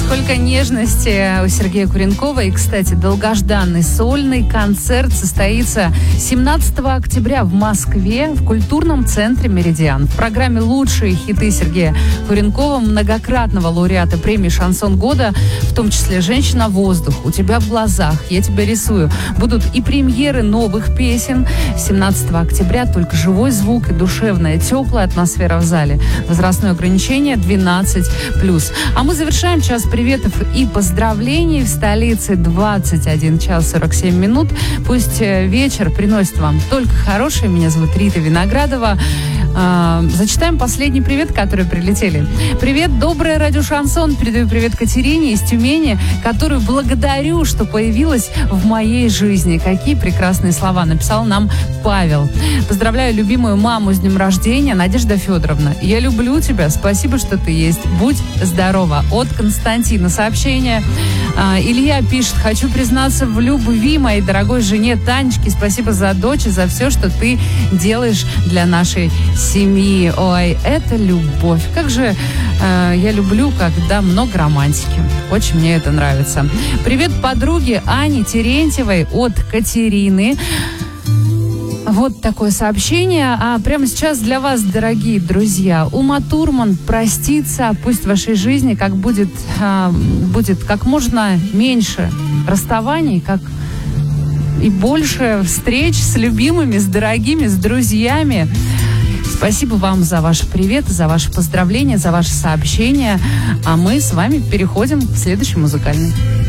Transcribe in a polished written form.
Сколько нежности у Сергея Куренкова. И, кстати, долгожданный сольный концерт состоится 17 октября в Москве в культурном центре «Меридиан». В программе «Лучшие хиты» Сергея Куренкова, многократного лауреата премии «Шансон года», в том числе «Женщина воздух», «У тебя в глазах», «Я тебя рисую». Будут и премьеры новых песен. 17 октября только живой звук и душевная, теплая атмосфера в зале. Возрастное ограничение 12+. А мы завершаем час приветов и поздравлений. В столице 21 час 47 минут. Пусть вечер приносит вам только хорошее. Меня зовут Рита Виноградова. Зачитаем последний привет, которые прилетели. Привет, доброе радио «Шансон». Передаю привет Катерине из Тюмени, которую благодарю, что появилась в моей жизни. Какие прекрасные слова написал нам Павел. Поздравляю любимую маму с днем рождения, Надежда Федоровна. Я люблю тебя, спасибо, что ты есть. Будь здорова. От Константина сообщение. Илья пишет: хочу признаться в любви моей дорогой жене Танечке. Спасибо за дочь и за все, что ты делаешь для нашей семьи. Ой, это любовь. Как же я люблю, когда много романтики. Очень мне это нравится. Привет подруге Ане Терентьевой от Катерины. Вот такое сообщение. А прямо сейчас для вас, дорогие друзья, Ума Турман простится. Пусть в вашей жизни будет как можно меньше расставаний, как и больше встреч с любимыми, с дорогими, с друзьями. Спасибо вам за ваш привет, за ваши поздравления, за ваши сообщения. А мы с вами переходим к следующей музыкальной.